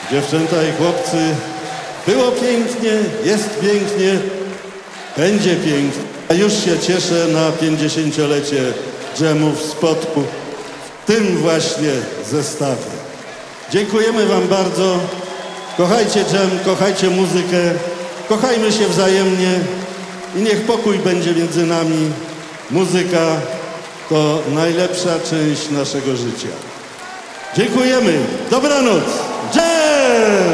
Dziewczęta i chłopcy, było pięknie, jest pięknie, będzie pięknie. A już się cieszę na 50-lecie dżemów w Spodku w tym właśnie zestawie. Dziękujemy wam bardzo. Kochajcie dżem, kochajcie muzykę, kochajmy się wzajemnie i niech pokój będzie między nami. Muzyka to najlepsza część naszego życia. Dziękujemy. Dobranoc. Dżem!